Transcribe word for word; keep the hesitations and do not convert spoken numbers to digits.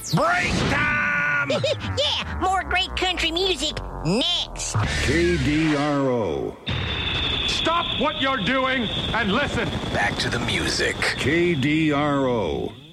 Break time! Yeah, more great country music next. K D R O. Stop what you're doing and listen. Back to the music. K D R O.